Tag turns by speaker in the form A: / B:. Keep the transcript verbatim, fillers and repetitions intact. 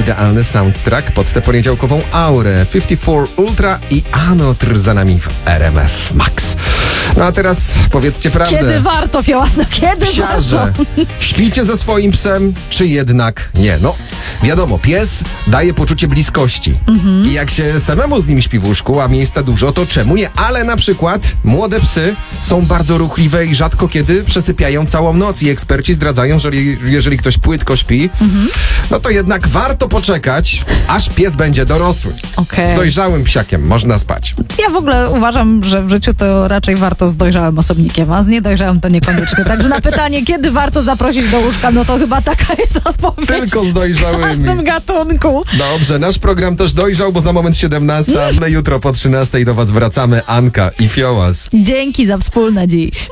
A: idealny soundtrack pod tę poniedziałkową aurę. pięćdziesiąt cztery Ultra i Anotr za nami w R M F Max. No a teraz powiedzcie prawdę.
B: Kiedy warto, Fiołasno, kiedy
A: Psiarze,
B: warto?
A: śpicie ze swoim psem, czy jednak nie? No, wiadomo, pies daje poczucie bliskości.
B: Mhm.
A: I jak się samemu z nim śpi w łóżku, a miejsca dużo, to czemu nie? Ale na przykład młode psy są bardzo ruchliwe i rzadko kiedy przesypiają całą noc i eksperci zdradzają, że jeżeli, jeżeli ktoś płytko śpi, mhm. no to jednak warto poczekać, aż pies będzie dorosły.
B: Okay.
A: Z dojrzałym psiakiem można spać.
B: Ja w ogóle uważam, że w życiu to raczej warto z dojrzałym osobnikiem, a z niedojrzałym to niekoniecznie. Także na pytanie, kiedy warto zaprosić do łóżka, no to chyba taka jest odpowiedź.
A: Tylko z
B: W
A: dojrzałymi.
B: każdym gatunku.
A: Dobrze, nasz program też dojrzał, bo za moment siedemnasta. My jutro po trzynastej do was wracamy. Anka i Fiołas.
B: Dzięki za wspólne dziś.